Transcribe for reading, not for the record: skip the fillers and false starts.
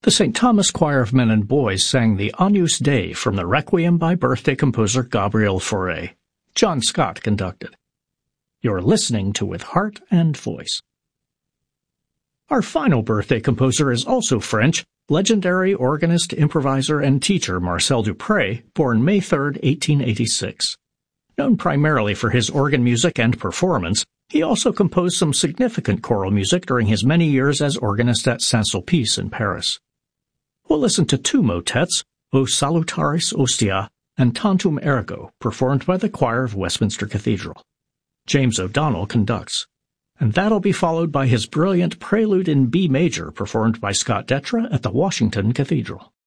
The St. Thomas Choir of Men and Boys sang the Agnus Dei from the Requiem by birthday composer Gabriel Fauré. John Scott conducted. You're listening to With Heart and Voice. Our final birthday composer is also French, legendary organist, improviser, and teacher Marcel Dupré, born May 3, 1886. Known primarily for his organ music and performance, he also composed some significant choral music during his many years as organist at Saint-Sulpice in Paris. We'll listen to two motets, O Salutaris Ostia and Tantum Ergo, performed by the choir of Westminster Cathedral. James O'Donnell conducts. And that'll be followed by his brilliant Prelude in B major, performed by Scott Dettra at the Washington Cathedral.